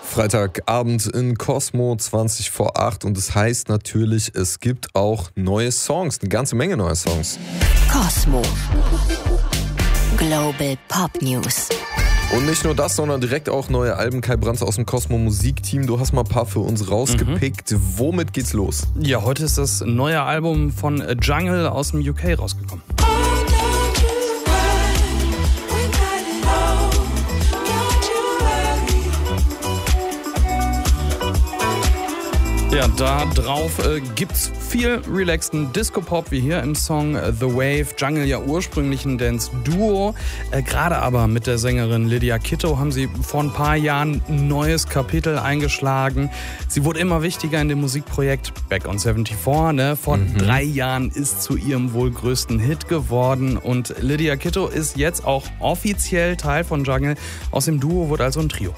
Freitagabend in Cosmo 20 vor 8 und das heißt natürlich, es gibt auch neue Songs, eine ganze Menge neue Songs. Cosmo Global Pop News. Und nicht nur das, sondern direkt auch neue Alben. Kai Brandt aus dem Cosmo Musikteam. Du hast mal ein paar für uns rausgepickt. Womit geht's los? Ja, heute ist das neue Album von Jungle aus dem UK rausgekommen. Ja, da drauf gibt's viel relaxten Disco-Pop, wie hier im Song The Wave. Jungle ja ursprünglich ein Dance-Duo. Gerade aber mit der Sängerin Lydia Kitto haben sie vor ein paar Jahren ein neues Kapitel eingeschlagen. Sie wurde immer wichtiger in dem Musikprojekt Back on 74. Vor 3 Jahren ist zu ihrem wohl größten Hit geworden. Und Lydia Kitto ist jetzt auch offiziell Teil von Jungle. Aus dem Duo wurde also ein Trio.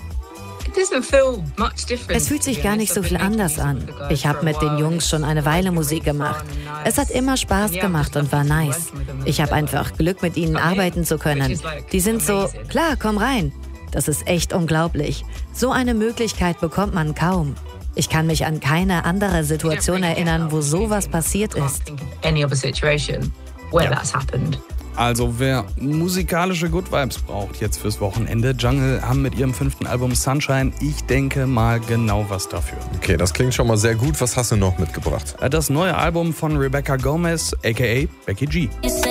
Es fühlt sich gar nicht so viel anders an. Ich habe mit den Jungs schon eine Weile Musik gemacht. Es hat immer Spaß gemacht und war nice. Ich habe einfach Glück, mit ihnen arbeiten zu können. Die sind so, klar, komm rein. Das ist echt unglaublich. So eine Möglichkeit bekommt man kaum. Ich kann mich an keine andere Situation erinnern, wo sowas passiert ist. Also wer musikalische Good Vibes braucht jetzt fürs Wochenende, Jungle haben mit ihrem 5. Album Sunshine, ich denke mal genau was dafür. Okay, das klingt schon mal sehr gut. Was hast du noch mitgebracht? Das neue Album von Rebecca Gomez, aka Becky G.